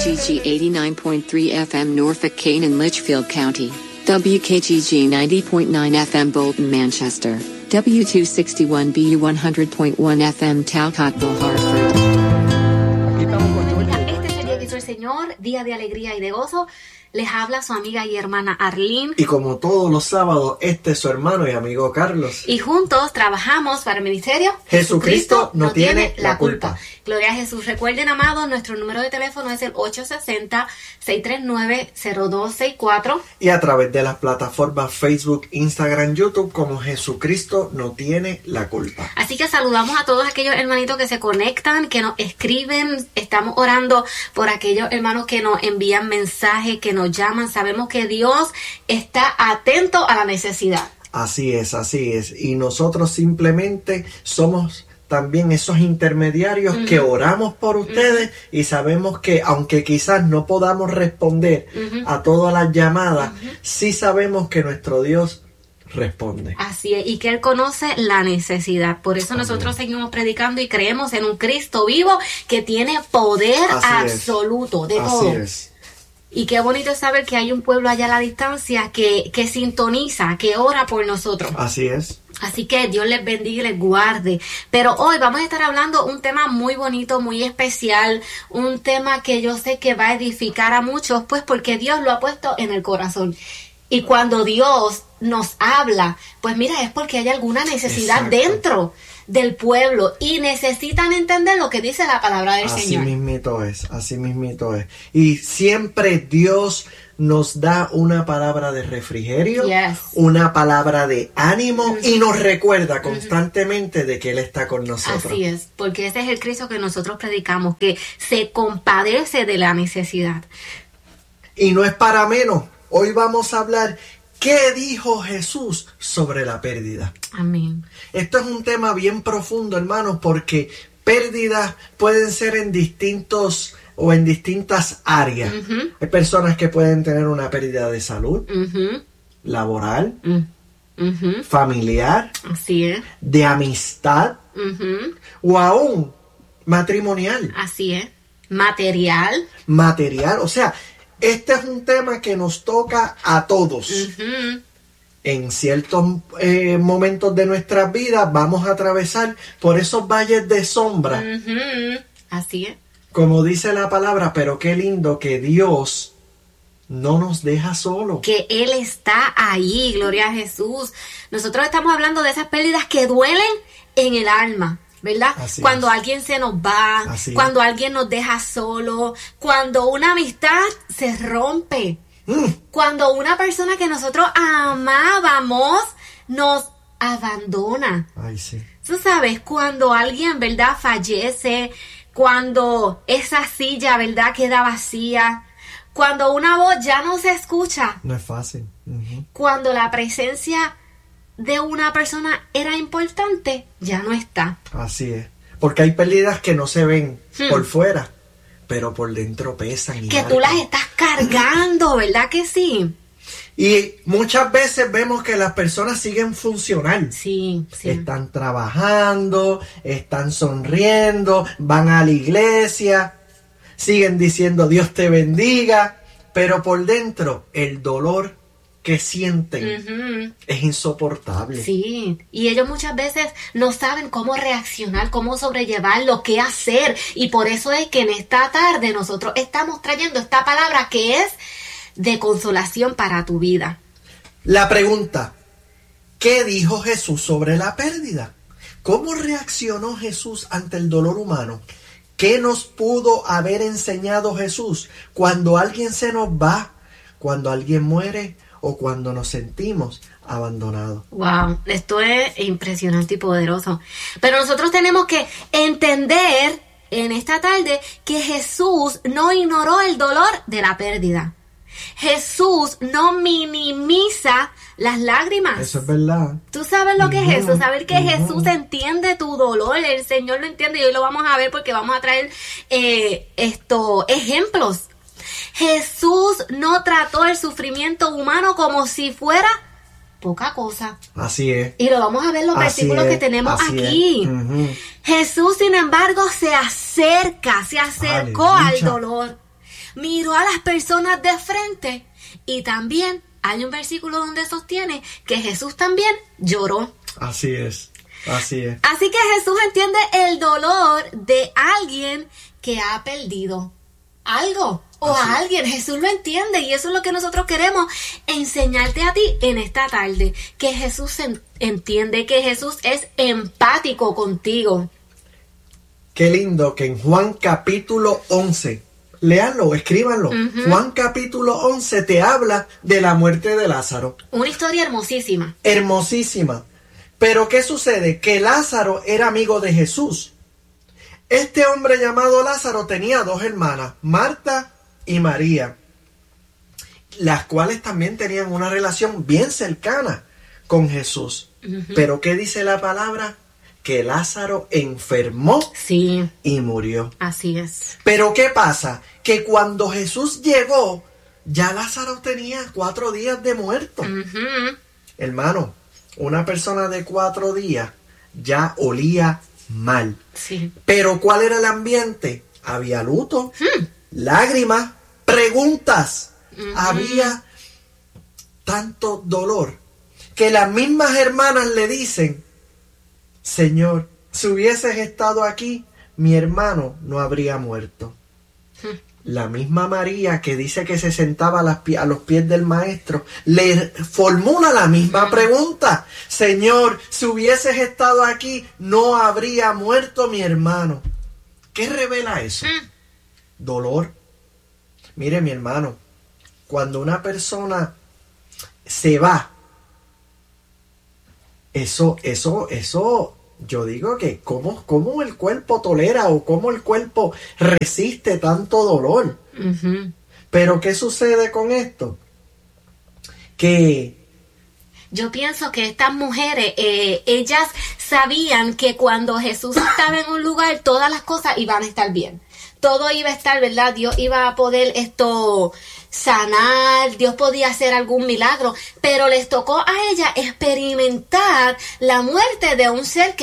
WKGG 89.3 FM Norfolk, Canaan, Litchfield County. WKGG 90.9 FM Bolton, Manchester. W261BU 100.1 FM Talcottville, Hartford. Este es el día que hizo el Señor, día de alegría y de gozo. Les habla su amiga y hermana Arlene. Y como todos los sábados, este es su hermano y amigo Carlos. Y juntos trabajamos para el ministerio Jesucristo no tiene la culpa. Gloria a Jesús. Recuerden, amados, nuestro número de teléfono es el 860-639-0264. Y a través de las plataformas Facebook, Instagram, YouTube, como Jesucristo no tiene la culpa. Así que saludamos a todos aquellos hermanitos que se conectan, que nos escriben. Estamos orando por aquellos hermanos que nos envían mensajes, que nos llaman. Sabemos que Dios está atento a la necesidad. Así es, así es. Y nosotros simplemente somos también esos intermediarios que oramos por ustedes y sabemos que aunque quizás no podamos responder a todas las llamadas, sí sabemos que nuestro Dios responde. Así es, y que Él conoce la necesidad. Por eso nosotros seguimos predicando y creemos en un Cristo vivo que tiene poder absoluto de todo. Así es. Y qué bonito es saber que hay un pueblo allá a la distancia que sintoniza, que ora por nosotros. Así es. Así que Dios les bendiga y les guarde. Pero hoy vamos a estar hablando un tema muy bonito, muy especial, un tema que yo sé que va a edificar a muchos, pues porque Dios lo ha puesto en el corazón. Y cuando Dios nos habla, pues mira, es porque hay alguna necesidad dentro del pueblo y necesitan entender lo que dice la palabra del Señor. Así mismito es. Y siempre Dios nos da una palabra de refrigerio, una palabra de ánimo y nos recuerda constantemente de que Él está con nosotros. Así es, porque ese es el Cristo que nosotros predicamos, que se compadece de la necesidad. Y no es para menos. Hoy vamos a hablar ¿qué dijo Jesús sobre la pérdida? Amén. Esto es un tema bien profundo, hermanos, porque pérdidas pueden ser en distintas áreas. Hay personas que pueden tener una pérdida de salud, laboral, familiar, así es, de amistad, o aún matrimonial. Así es. Material. O sea, este es un tema que nos toca a todos. En ciertos momentos de nuestras vidas vamos a atravesar por esos valles de sombra. Así es. Como dice la palabra, pero qué lindo que Dios no nos deja solos. Que Él está ahí, gloria a Jesús. Nosotros estamos hablando de esas pérdidas que duelen en el alma, ¿verdad? Cuando alguien se nos va, cuando alguien nos deja solo, cuando una amistad se rompe, cuando una persona que nosotros amábamos nos abandona. Tú sabes, cuando alguien, ¿verdad?, fallece, cuando esa silla, ¿verdad?, queda vacía, cuando una voz ya no se escucha. No es fácil. Cuando la presencia de una persona era importante, ya no está. Así es. Porque hay pérdidas que no se ven por fuera, pero por dentro pesan. Que tú las estás cargando, ¿verdad que sí? Y muchas veces vemos que las personas siguen funcionando. Sí. Están trabajando, están sonriendo, van a la iglesia, siguen diciendo Dios te bendiga, pero por dentro el dolor que sienten es insoportable. Sí, y ellos muchas veces no saben cómo reaccionar, cómo sobrellevarlo, qué hacer. Y por eso es que en esta tarde nosotros estamos trayendo esta palabra que es de consolación para tu vida. La pregunta, ¿qué dijo Jesús sobre la pérdida? ¿Cómo reaccionó Jesús ante el dolor humano? ¿Qué nos pudo haber enseñado Jesús cuando alguien se nos va, cuando alguien muere o cuando nos sentimos abandonados? Wow, esto es impresionante y poderoso. Pero nosotros tenemos que entender en esta tarde que Jesús no ignoró el dolor de la pérdida. Jesús no minimiza las lágrimas. Eso es verdad. Tú sabes lo que es eso, saber que Jesús entiende tu dolor, el Señor lo entiende, y hoy lo vamos a ver porque vamos a traer ejemplos. Jesús no trató el sufrimiento humano como si fuera poca cosa. Así es. Y lo vamos a ver en los versículos que tenemos aquí. Jesús, sin embargo, se acercó al dolor miró a las personas de frente y también hay un versículo donde sostiene que Jesús también lloró. Así es, así es. Así que Jesús entiende el dolor de alguien que ha perdido algo o a alguien. Jesús lo entiende y eso es lo que nosotros queremos enseñarte a ti en esta tarde, que Jesús entiende, que Jesús es empático contigo. Qué lindo que en Juan capítulo 11, léanlo, escríbanlo, Juan capítulo 11 te habla de la muerte de Lázaro. Una historia hermosísima. Hermosísima. Pero ¿qué sucede? Que Lázaro era amigo de Jesús. Este hombre llamado Lázaro tenía 2 hermanas, Marta y María, las cuales también tenían una relación bien cercana con Jesús. Pero ¿qué dice la palabra? Que Lázaro enfermó y murió. Así es. Pero ¿qué pasa? Que cuando Jesús llegó, ya Lázaro tenía 4 días de muerto. Hermano, una persona de 4 días ya olía mal. Sí. Pero ¿cuál era el ambiente? Había luto, lágrimas, preguntas. Había tanto dolor que las mismas hermanas le dicen: Señor, si hubieses estado aquí, mi hermano no habría muerto. La misma María, que dice que se sentaba a los pies del maestro, le formula la misma pregunta: Señor, si hubieses estado aquí, no habría muerto mi hermano. ¿Qué revela eso? Dolor. Mire, mi hermano, cuando una persona se va, eso, yo digo que cómo el cuerpo tolera o cómo el cuerpo resiste tanto dolor. Pero ¿qué sucede con esto? Que yo pienso que estas mujeres, ellas sabían que cuando Jesús estaba en un lugar, todas las cosas iban a estar bien. Todo iba a estar, ¿verdad? Dios iba a poder sanar, Dios podía hacer algún milagro, pero les tocó a ella experimentar la muerte de un ser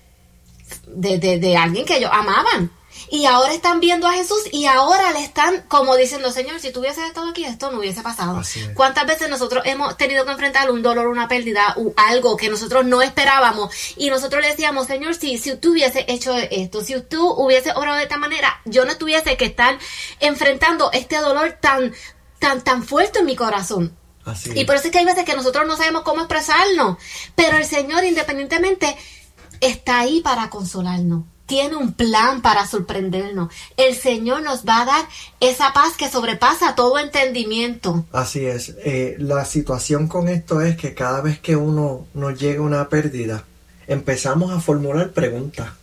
de alguien que ellos amaban. Y ahora están viendo a Jesús y ahora le están como diciendo: Señor, si tú hubieses estado aquí, esto no hubiese pasado. ¿Cuántas veces nosotros hemos tenido que enfrentar un dolor, una pérdida, algo que nosotros no esperábamos? Y nosotros le decíamos: Señor, si tú hubieses hecho esto, si tú hubieses obrado de esta manera, yo no tuviese que estar enfrentando este dolor tan fuerte en mi corazón. Y por eso es que hay veces que nosotros no sabemos cómo expresarnos. Pero el Señor, independientemente, está ahí para consolarnos. Tiene un plan para sorprendernos. El Señor nos va a dar esa paz que sobrepasa todo entendimiento. Así es. La situación con esto es que cada vez que uno nos llega una pérdida, empezamos a formular preguntas.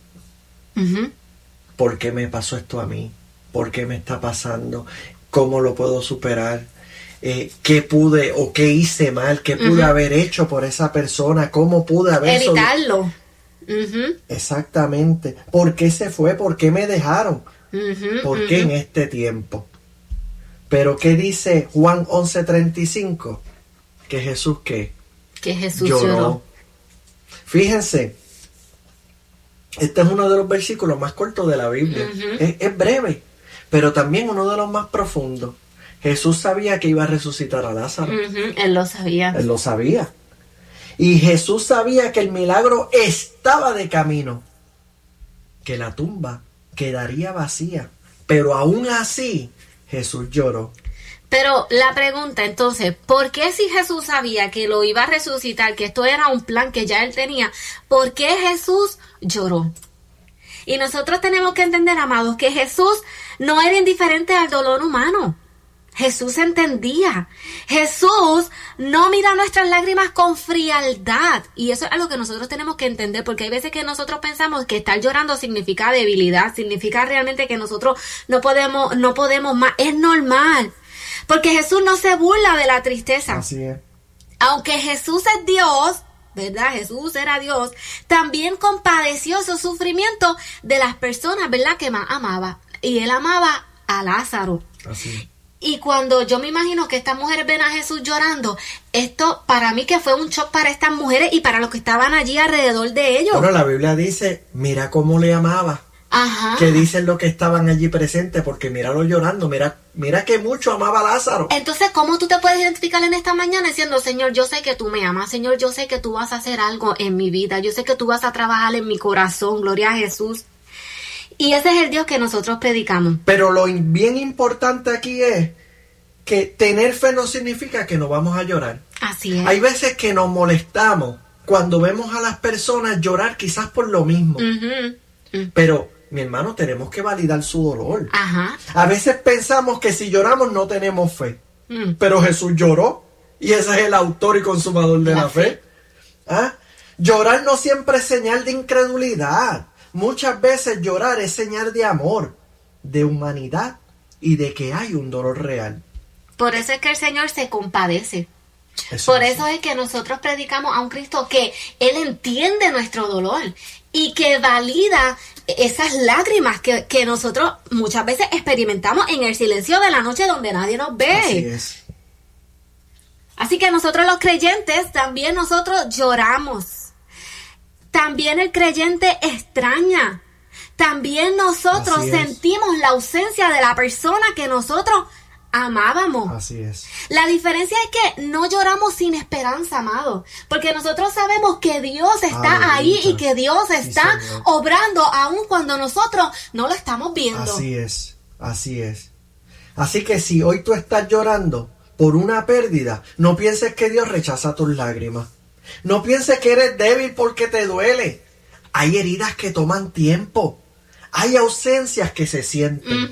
¿Por qué me pasó esto a mí? ¿Por qué me está pasando? ¿Cómo lo puedo superar? ¿Qué pude o qué hice mal? ¿Qué pude haber hecho por esa persona? ¿Cómo pude haber evitarlo? Exactamente. ¿Por qué se fue? ¿Por qué me dejaron? ¿Por qué en este tiempo? Pero ¿qué dice Juan 11:35? Que Jesús ¿qué? Que Jesús lloró. Fíjense, este es uno de los versículos más cortos de la Biblia. Es breve, pero también uno de los más profundos. Jesús sabía que iba a resucitar a Lázaro. Él lo sabía. Él lo sabía. Y Jesús sabía que el milagro estaba de camino, que la tumba quedaría vacía. Pero aún así, Jesús lloró. Pero la pregunta entonces, ¿por qué si Jesús sabía que lo iba a resucitar, que esto era un plan que ya él tenía, por qué Jesús lloró? Y nosotros tenemos que entender, amados, que Jesús no era indiferente al dolor humano. Jesús entendía. Jesús no mira nuestras lágrimas con frialdad. Y eso es algo que nosotros tenemos que entender, porque hay veces que nosotros pensamos que estar llorando significa debilidad, significa realmente que nosotros no podemos más. Es normal, porque Jesús no se burla de la tristeza. Así es. Aunque Jesús es Dios, ¿verdad? Jesús era Dios, también compadeció su sufrimiento de las personas, ¿verdad?, que más amaba. Y él amaba a Lázaro. Así es. Y cuando yo me imagino que estas mujeres ven a Jesús llorando, esto para mí que fue un shock para estas mujeres y para los que estaban allí alrededor de ellos. Bueno, la Biblia dice, mira cómo le amaba. Ajá. Que dicen los que estaban allí presentes, porque míralo llorando, mira que mucho amaba a Lázaro. Entonces, ¿cómo tú te puedes identificar en esta mañana diciendo, Señor, yo sé que tú me amas, Señor, yo sé que tú vas a hacer algo en mi vida, yo sé que tú vas a trabajar en mi corazón, gloria a Jesús? Y ese es el Dios que nosotros predicamos. Pero lo bien importante aquí es que tener fe no significa que no vamos a llorar. Así es. Hay veces que nos molestamos cuando vemos a las personas llorar quizás por lo mismo. Pero, mi hermano, tenemos que validar su dolor. Ajá. A veces pensamos que si lloramos no tenemos fe. Pero Jesús lloró y ese es el autor y consumador de la fe. ¿Ah? Llorar no siempre es señal de incredulidad. Muchas veces llorar es señal de amor, de humanidad y de que hay un dolor real. Por eso es que el Señor se compadece. Por eso es que nosotros predicamos a un Cristo que Él entiende nuestro dolor y que valida esas lágrimas que nosotros muchas veces experimentamos en el silencio de la noche donde nadie nos ve. Así es. Así que nosotros los creyentes, también nosotros lloramos. También el creyente extraña. También nosotros sentimos la ausencia de la persona que nosotros amábamos. Así es. La diferencia es que no lloramos sin esperanza, amado, porque nosotros sabemos que Dios está ahí y que Dios está obrando aun cuando nosotros no lo estamos viendo. Así es, así es. Así que si hoy tú estás llorando por una pérdida, no pienses que Dios rechaza tus lágrimas. No pienses que eres débil porque te duele. Hay heridas que toman tiempo. Hay ausencias que se sienten.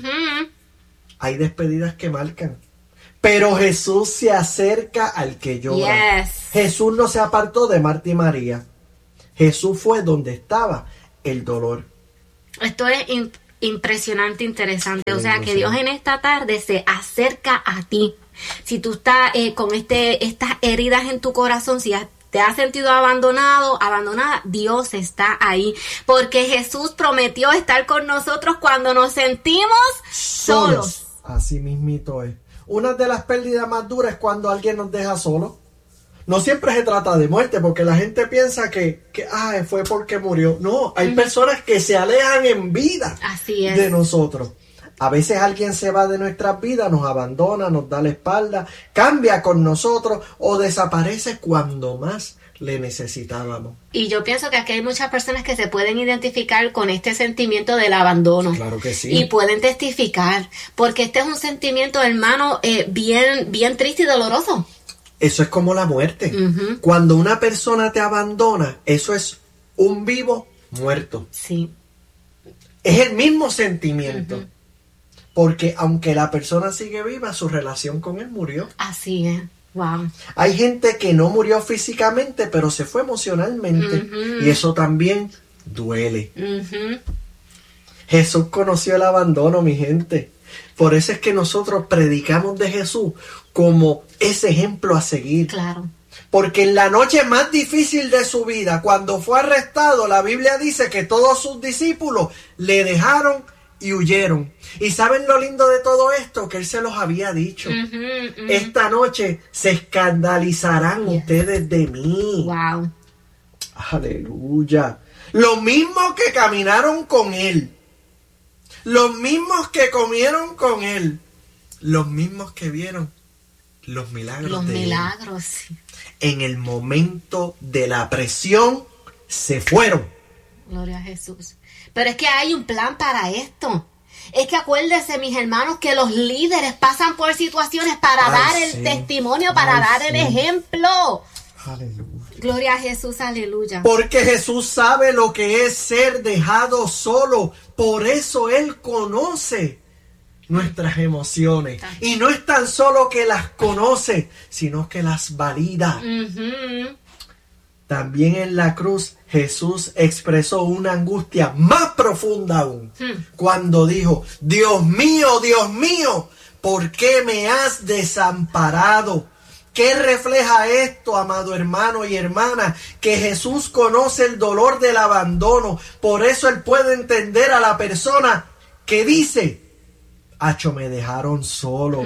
Hay despedidas que marcan. Pero Jesús se acerca al que llora. Jesús no se apartó de Marta y María. Jesús fue donde estaba el dolor. Esto es impresionante, interesante. O sea, que Dios en esta tarde se acerca a ti. Si tú estás con estas heridas en tu corazón, si te has sentido abandonado, abandonada, Dios está ahí. Porque Jesús prometió estar con nosotros cuando nos sentimos solos. Así mismito es. Una de las pérdidas más duras es cuando alguien nos deja solo. No siempre se trata de muerte, porque la gente piensa que fue porque murió. No, hay personas que se alejan en vida de nosotros. A veces alguien se va de nuestras vidas, nos abandona, nos da la espalda, cambia con nosotros o desaparece cuando más le necesitábamos. Y yo pienso que aquí hay muchas personas que se pueden identificar con este sentimiento del abandono. Claro que sí. Y pueden testificar, porque este es un sentimiento, hermano, bien triste y doloroso. Eso es como la muerte. Cuando una persona te abandona, eso es un vivo muerto. Sí. Es el mismo sentimiento. Porque aunque la persona sigue viva, su relación con él murió. Así es. Wow. Hay gente que no murió físicamente, pero se fue emocionalmente. Y eso también duele. Jesús conoció el abandono, mi gente. Por eso es que nosotros predicamos de Jesús como ese ejemplo a seguir. Claro. Porque en la noche más difícil de su vida, cuando fue arrestado, la Biblia dice que todos sus discípulos le dejaron y huyeron. ¿Y saben lo lindo de todo esto? Que Él se los había dicho. Esta noche se escandalizarán ustedes de mí. Wow. Aleluya. Los mismos que caminaron con Él. Los mismos que comieron con Él. Los mismos que vieron los milagros de Él. Los milagros, sí. En el momento de la presión se fueron. Gloria a Jesús. Pero es que hay un plan para esto. Es que acuérdense, mis hermanos, que los líderes pasan por situaciones para dar el testimonio, para dar el ejemplo. Aleluya. Gloria a Jesús, aleluya. Porque Jesús sabe lo que es ser dejado solo. Por eso Él conoce nuestras emociones. Y no es tan solo que las conoce, sino que las valida. También en la cruz Jesús expresó una angustia más profunda aún. Cuando dijo: Dios mío, ¿por qué me has desamparado? ¿Qué refleja esto, amado hermano y hermana? Que Jesús conoce el dolor del abandono. Por eso Él puede entender a la persona que dice: Acho, me dejaron solo.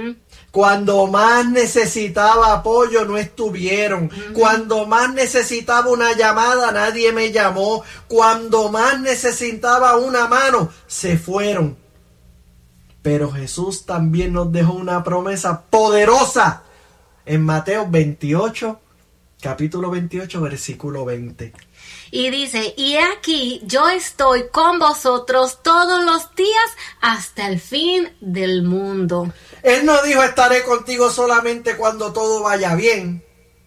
Cuando más necesitaba apoyo, no estuvieron. Cuando más necesitaba una llamada, nadie me llamó. Cuando más necesitaba una mano, se fueron. Pero Jesús también nos dejó una promesa poderosa en Mateo 28, capítulo 28, versículo 20. Y dice, y aquí yo estoy con vosotros todos los días hasta el fin del mundo. Él no dijo, estaré contigo solamente cuando todo vaya bien.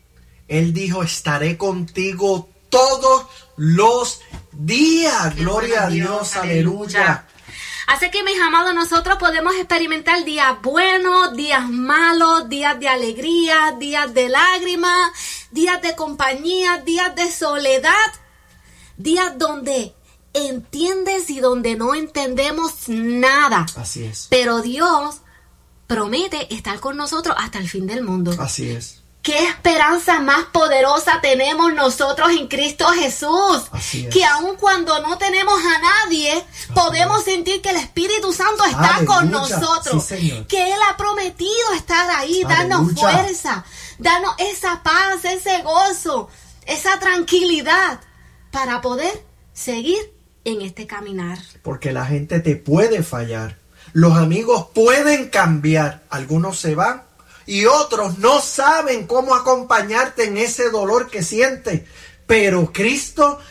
Él dijo, estaré contigo todos los días. Gloria a Dios, aleluya. Así que, mis amados, nosotros podemos experimentar días buenos, días malos, días de alegría, días de lágrimas, días de compañía, días de soledad, días donde entiendes y donde no entendemos nada. Así es. Pero Dios promete estar con nosotros hasta el fin del mundo. Así es. ¿Qué esperanza más poderosa tenemos nosotros en Cristo Jesús? Así es. Que aun cuando no tenemos a nadie, podemos sentir que el Espíritu Santo está Aleluya. Con nosotros. Sí, Señor. Que Él ha prometido estar ahí, Aleluya. darnos fuerza, darnos esa paz, ese gozo, esa tranquilidad para poder seguir en este caminar. Porque la gente te puede fallar. Los amigos pueden cambiar. Algunos se van y otros no saben cómo acompañarte en ese dolor que sientes. Pero Cristo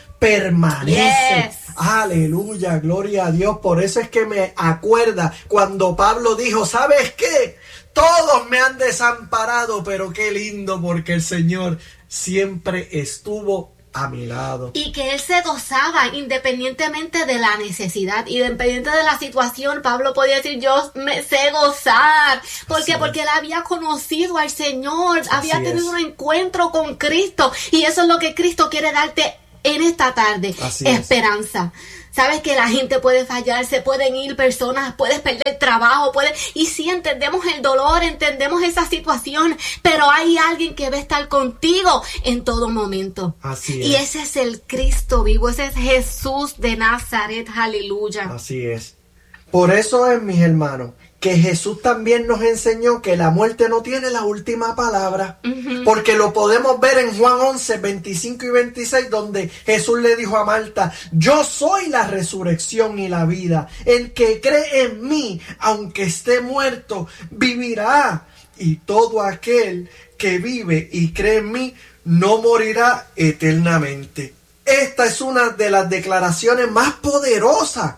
permanece. Yes. Aleluya, gloria a Dios. Por eso es que me acuerda cuando Pablo dijo, ¿sabes qué? Todos me han desamparado, pero qué lindo porque el Señor siempre estuvo a mi lado. Y que Él se gozaba independientemente de la necesidad, independiente de la situación. Pablo podía decir, yo me sé gozar. ¿Por qué? Porque Él había conocido al Señor, había tenido un encuentro con Cristo. Y eso es lo que Cristo quiere darte en esta tarde. Esperanza. Sabes que la gente puede fallar, se pueden ir personas, puedes perder trabajo, y sí entendemos el dolor, entendemos esa situación, pero hay alguien que va a estar contigo en todo momento. Así es. Y ese es el Cristo vivo, ese es Jesús de Nazaret, aleluya. Así es. Por eso es, mis hermanos, que Jesús también nos enseñó que la muerte no tiene la última palabra. Porque lo podemos ver en Juan 11, 25 y 26, donde Jesús le dijo a Marta, yo soy la resurrección y la vida. El que cree en mí, aunque esté muerto, vivirá. Y todo aquel que vive y cree en mí, no morirá eternamente. Esta es una de las declaraciones más poderosas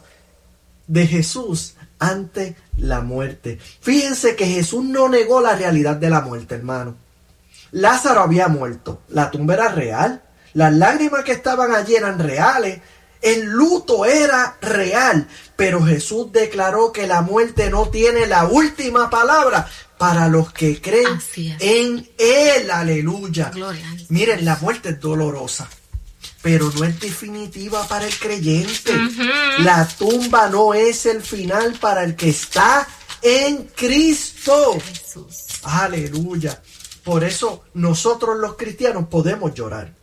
de Jesús ante la muerte. Fíjense que Jesús no negó la realidad de la muerte, hermano. Lázaro había muerto, la tumba era real, las lágrimas que estaban allí eran reales, el luto era real, pero Jesús declaró que la muerte no tiene la última palabra para los que creen en Él, aleluya. Miren, la muerte es dolorosa, pero no es definitiva para el creyente. La tumba no es el final para el que está en Cristo. Jesús. Aleluya. Por eso nosotros los cristianos podemos llorar,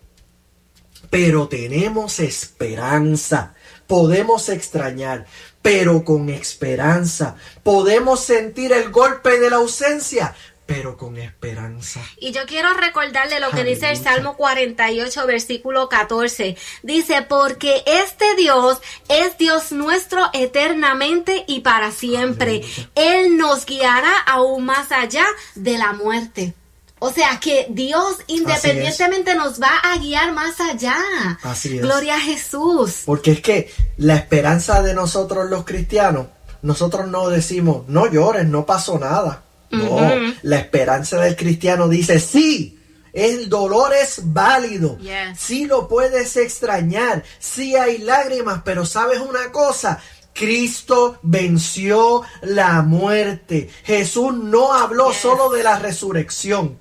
pero tenemos esperanza. Podemos extrañar, pero con esperanza. Podemos sentir el golpe de la ausencia, pero con esperanza. Y yo quiero recordarle lo que dice el Salmo 48, versículo 14. Dice, porque este Dios es Dios nuestro eternamente y para siempre. Aleluya. Él nos guiará aún más allá de la muerte. O sea que Dios independientemente nos va a guiar más allá. Así es. Gloria a Jesús. Porque es que la esperanza de nosotros los cristianos, nosotros no decimos, no llores, no pasó nada. No, la esperanza del cristiano dice, sí, el dolor es válido, sí lo puedes extrañar, sí hay lágrimas, pero ¿sabes una cosa? Cristo venció la muerte. Jesús no habló solo de la resurrección.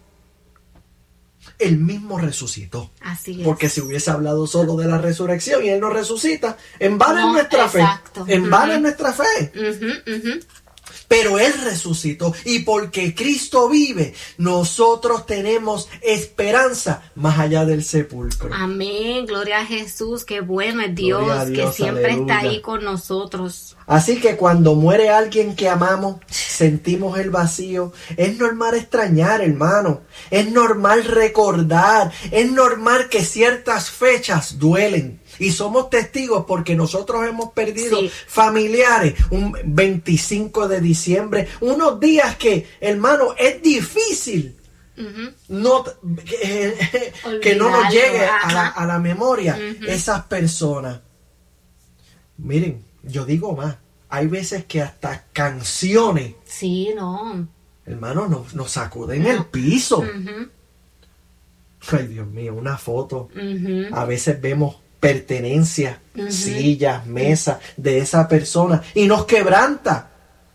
Él mismo resucitó. Así es. Porque si hubiese hablado solo de la resurrección y Él no resucita, en vano es nuestra fe. En vano es nuestra fe. pero Él resucitó. Y porque Cristo vive, nosotros tenemos esperanza más allá del sepulcro. Amén, gloria a Jesús, qué bueno es Dios, que siempre está ahí con nosotros. Así que cuando muere alguien que amamos, sentimos el vacío. Es normal extrañar, hermano. Es normal recordar. Es normal que ciertas fechas duelen. Y somos testigos porque nosotros hemos perdido familiares. Un 25 de diciembre. Unos días que, hermano, es difícil. Que no nos llegue a la memoria esas personas. Miren, yo digo más. Hay veces que hasta canciones. Sí, no. Hermano, nos sacuden el piso. Ay, Dios mío, una foto. A veces vemos pertenencias, sillas, mesas de esa persona y nos quebranta.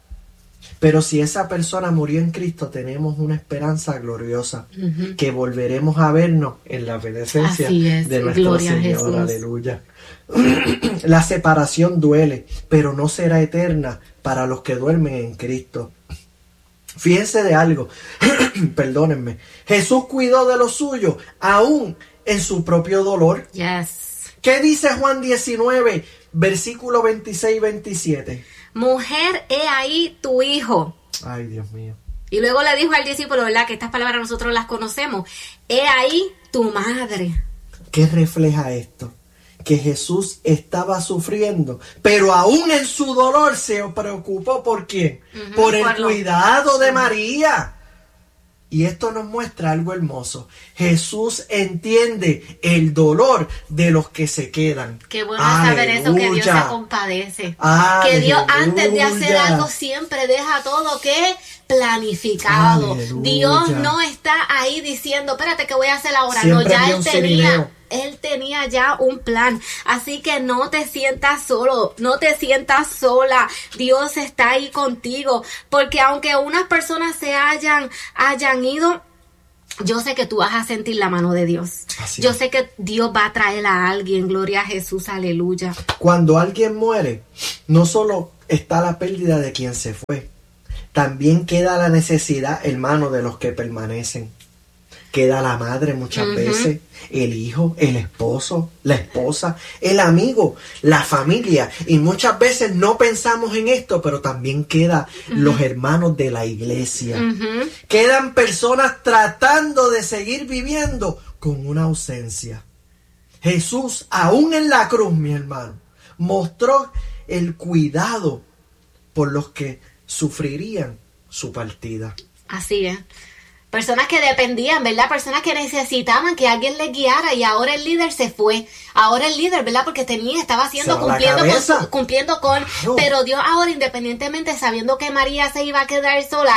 Pero si esa persona murió en Cristo, tenemos una esperanza gloriosa, que volveremos a vernos en la presencia de nuestro Señor. Aleluya. La separación duele, pero no será eterna para los que duermen en Cristo. Fíjense de algo, perdónenme. Jesús cuidó de los suyos, aún en su propio dolor. ¿Qué dice Juan 19, versículo 26 y 27? Mujer, he ahí tu hijo. Ay, Dios mío. Y luego le dijo al discípulo, ¿verdad? Que estas palabras nosotros las conocemos. He ahí tu madre. ¿Qué refleja esto? Que Jesús estaba sufriendo, pero aún en su dolor se preocupó ¿por quién? Por el cuidado de María. Y esto nos muestra algo hermoso. Jesús entiende el dolor de los que se quedan. Qué bueno saber eso, que Dios se compadece. Que Dios antes de hacer algo siempre deja todo que planificado. Dios no está ahí diciendo, espérate que voy a hacer ahora. Siempre no, ya Él tenía ya un plan. Así que no te sientas solo, no te sientas sola. Dios está ahí contigo. Porque aunque unas personas se hayan ido, yo sé que tú vas a sentir la mano de Dios. Yo sé que Dios va a traer a alguien. Gloria a Jesús, aleluya. Cuando alguien muere, no solo está la pérdida de quien se fue, también queda la necesidad, hermano, de los que permanecen. Queda la madre muchas veces, el hijo, el esposo, la esposa, el amigo, la familia. Y muchas veces no pensamos en esto, pero también quedan los hermanos de la iglesia. Quedan personas tratando de seguir viviendo con una ausencia. Jesús, aún en la cruz, mi hermano, mostró el cuidado por los que sufrirían su partida. Así es. Personas que dependían, ¿verdad? Personas que necesitaban que alguien les guiara, y ahora el líder se fue. Ahora el líder, ¿verdad? Porque estaba haciendo, cumpliendo con, pero Dios ahora, independientemente, sabiendo que María se iba a quedar sola,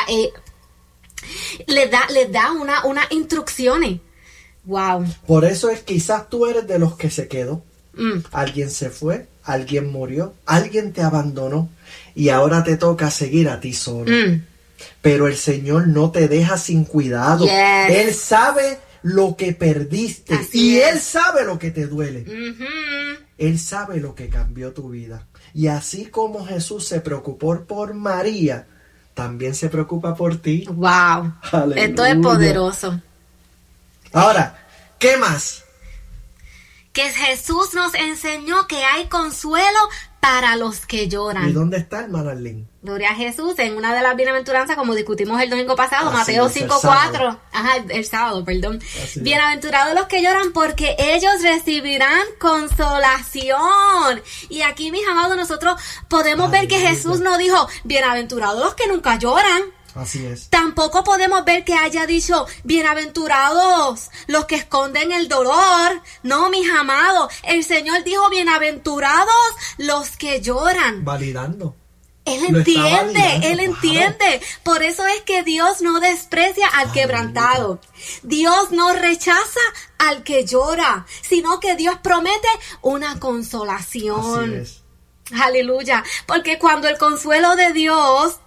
les da unas instrucciones. Wow. Por eso es, quizás tú eres de los que se quedó. Alguien se fue, alguien murió, alguien te abandonó, y ahora te toca seguir a ti solo. Pero el Señor no te deja sin cuidado. Él sabe lo que perdiste. Él sabe lo que te duele. Él sabe lo que cambió tu vida. Y así como Jesús se preocupó por María, también se preocupa por ti. Wow. Aleluya. Esto es poderoso. Ahora, ¿qué más? Que Jesús nos enseñó que hay consuelo para los que lloran. ¿Y dónde está, hermana Arlene? Gloria a Jesús, en una de las bienaventuranzas, como discutimos el domingo pasado, Mateo 5:4. El sábado, perdón. Bienaventurados los que lloran, porque ellos recibirán consolación. Y aquí, mis amados, nosotros podemos ver que Jesús no dijo, bienaventurados los que nunca lloran. Así es. Tampoco podemos ver que haya dicho, bienaventurados los que esconden el dolor. No, mis amados, el Señor dijo, bienaventurados los que lloran. Validando. Él entiende. Por eso es que Dios no desprecia al quebrantado. Dios no rechaza al que llora, sino que Dios promete una consolación. Así es. Aleluya. Porque cuando el consuelo de Dios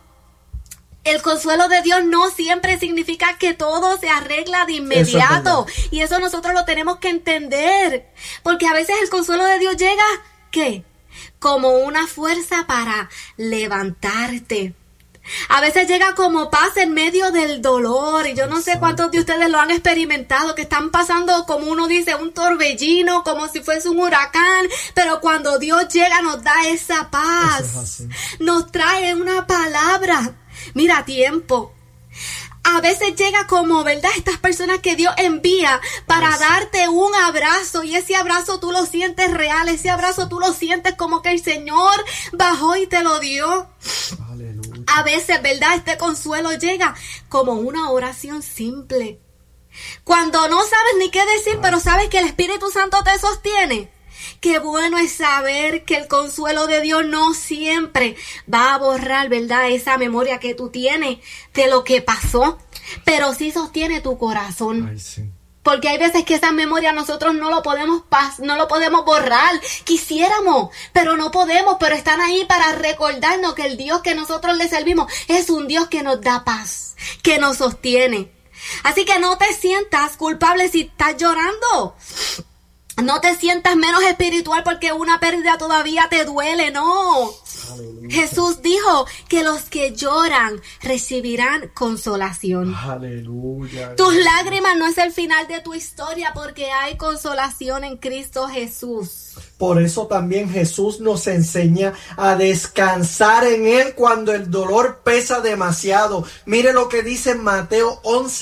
no siempre significa que todo se arregla de inmediato. Y eso nosotros lo tenemos que entender. Porque a veces el consuelo de Dios llega, ¿qué? Como una fuerza para levantarte. A veces llega como paz en medio del dolor. Y yo no sé cuántos de ustedes lo han experimentado, que están pasando, como uno dice, un torbellino, como si fuese un huracán. Pero cuando Dios llega nos da esa paz. Nos trae una palabra. Mira, tiempo. A veces llega como, ¿verdad? Estas personas que Dios envía para darte un abrazo, y ese abrazo tú lo sientes real, ese abrazo tú lo sientes como que el Señor bajó y te lo dio. Aleluya. A veces, ¿verdad? Este consuelo llega como una oración simple. Cuando no sabes ni qué decir, pero sabes que el Espíritu Santo te sostiene. Qué bueno es saber que el consuelo de Dios no siempre va a borrar, ¿verdad?, esa memoria que tú tienes de lo que pasó, pero sí sostiene tu corazón. Ay, sí. Porque hay veces que esa memoria nosotros no lo podemos borrar. Quisiéramos, pero no podemos, pero están ahí para recordarnos que el Dios que nosotros le servimos es un Dios que nos da paz, que nos sostiene. Así que no te sientas culpable si estás llorando. No te sientas menos espiritual porque una pérdida todavía te duele, no. Aleluya. Jesús dijo que los que lloran recibirán consolación. Aleluya. Tus lágrimas no es el final de tu historia, porque hay consolación en Cristo Jesús. Por eso también Jesús nos enseña a descansar en Él cuando el dolor pesa demasiado. Mire lo que dice en Mateo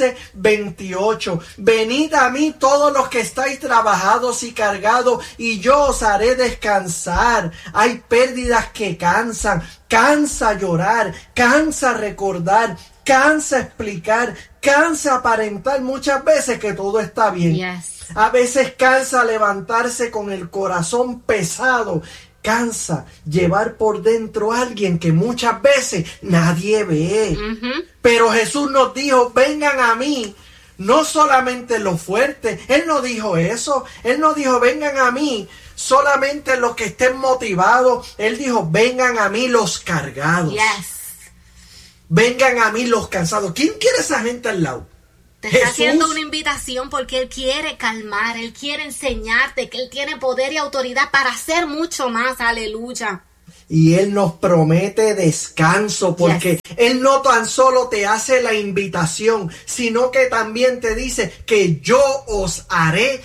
11:28. Venid a mí todos los que estáis trabajados y cargados, y yo os haré descansar. Hay pérdidas que cansan. Cansa llorar, cansa recordar, cansa explicar, cansa aparentar muchas veces que todo está bien. Yes. A veces cansa levantarse con el corazón pesado. Cansa llevar por dentro a alguien que muchas veces nadie ve. Pero Jesús nos dijo, vengan a mí. No solamente los fuertes. Él no dijo eso. Él no dijo, vengan a mí solamente los que estén motivados. Él dijo, vengan a mí los cargados. Yes. Vengan a mí los cansados. ¿Quién quiere esa gente al lado? Te está haciendo una invitación porque Él quiere calmar, Él quiere enseñarte que Él tiene poder y autoridad para hacer mucho más. Aleluya. Y Él nos promete descanso, porque Él no tan solo te hace la invitación, sino que también te dice que yo os haré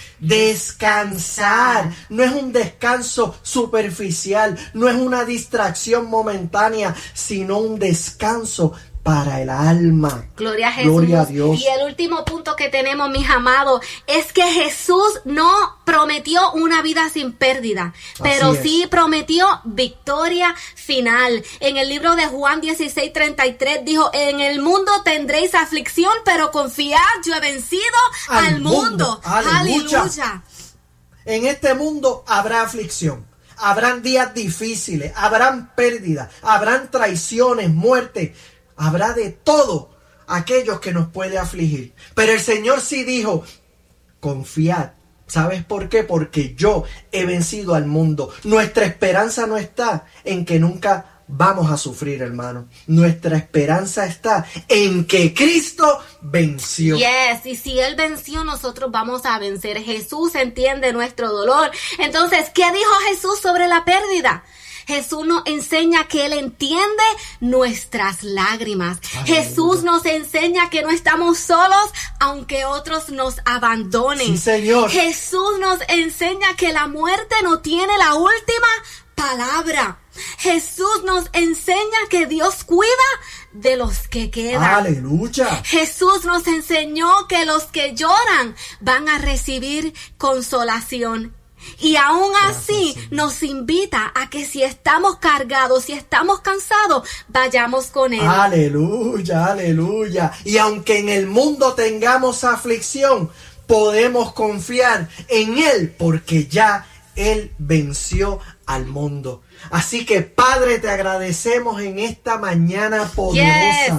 descansar. No es un descanso superficial, no es una distracción momentánea, sino un descanso para el alma. Gloria a Jesús. Gloria a Dios. Y el último punto que tenemos, mis amados, es que Jesús no prometió una vida sin pérdida, pero sí prometió victoria final. En el libro de Juan 16:33 dijo, en el mundo tendréis aflicción, pero confiad, yo he vencido al mundo. Aleluya. En este mundo habrá aflicción. Habrán días difíciles, habrán pérdidas, habrán traiciones, muerte. Habrá de todo aquellos que nos puede afligir. Pero el Señor sí dijo, confiad. ¿Sabes por qué? Porque yo he vencido al mundo. Nuestra esperanza no está en que nunca vamos a sufrir, hermano. Nuestra esperanza está en que Cristo venció. Yes, y si Él venció, nosotros vamos a vencer. Jesús entiende nuestro dolor. Entonces, ¿qué dijo Jesús sobre la pérdida? Jesús nos enseña que Él entiende nuestras lágrimas. Aleluya. Jesús nos enseña que no estamos solos, aunque otros nos abandonen. Sí, Señor. Jesús nos enseña que la muerte no tiene la última palabra. Jesús nos enseña que Dios cuida de los que quedan. Aleluya. Jesús nos enseñó que los que lloran van a recibir consolación. Y aún así nos invita a que si estamos cargados, si estamos cansados, vayamos con Él. Aleluya, aleluya. Y aunque en el mundo tengamos aflicción, podemos confiar en Él, porque ya Él venció al mundo. Así que, Padre, te agradecemos en esta mañana poderosa.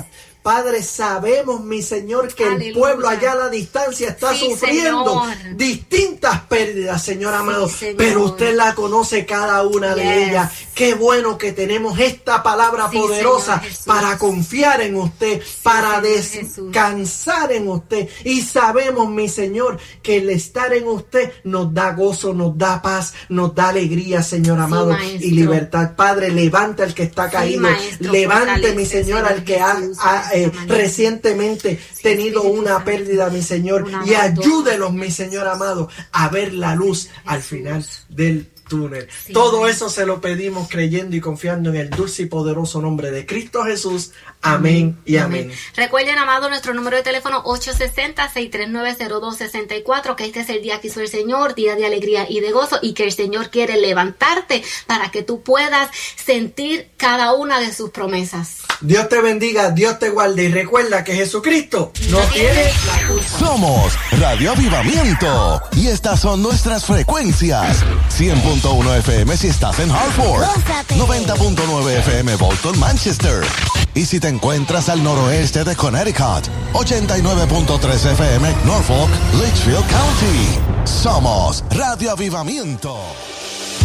Padre, sabemos, mi Señor, que el pueblo allá a la distancia está sufriendo distintas pérdidas, Señor amado, pero usted la conoce cada una de ellas. Qué bueno que tenemos esta palabra poderosa para confiar en usted, para descansar en usted. Y sabemos, mi Señor, que el estar en usted nos da gozo, nos da paz, nos da alegría, Señor amado, y libertad. Padre, levanta al que está caído, levante, mi Señor, al que ha recientemente tenido una pérdida, mi Señor, y ayúdelos, mi Señor amado, a ver la luz al final del túnel. Todo eso se lo pedimos creyendo y confiando en el dulce y poderoso nombre de Cristo Jesús. Amén y amén. Recuerden, amado, nuestro número de teléfono 860-639-0264, que este es el día que hizo el Señor, día de alegría y de gozo, y que el Señor quiere levantarte para que tú puedas sentir cada una de sus promesas. Dios te bendiga, Dios te guarde, y recuerda que Jesucristo no tiene la culpa. Somos Radio Avivamiento y estas son nuestras frecuencias: 100.1 FM si estás en Hartford, 90.9 FM Bolton, Manchester. Y si te encuentras al noroeste de Connecticut, 89.3 FM Norfolk, Litchfield County. Somos Radio Avivamiento.